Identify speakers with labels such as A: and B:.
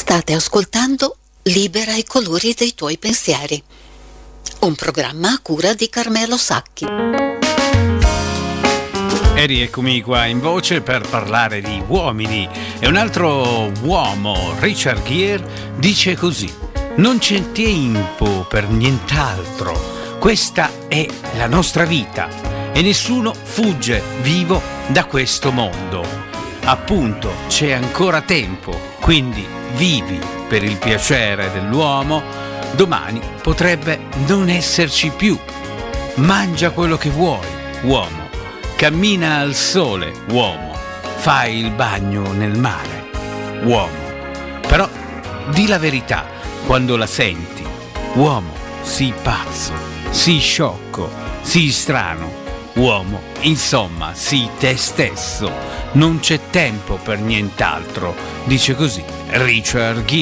A: State ascoltando Libera i colori dei tuoi pensieri, un programma a cura di Carmelo Sacchi.
B: E rieccomi qua in voce per parlare di uomini. E un altro uomo, Richard Gere, dice così: non c'è tempo per nient'altro, questa è la nostra vita e nessuno fugge vivo da questo mondo. Appunto, c'è ancora tempo, quindi vivi per il piacere dell'uomo. Domani potrebbe non esserci più. Mangia quello che vuoi, uomo. Cammina al sole, uomo. Fai il bagno nel mare, uomo. Però di la verità quando la senti. Uomo, sii pazzo, sii sciocco, sii strano. Uomo, insomma, sii te stesso. Non c'è tempo per nient'altro. Dice così Richard Gere.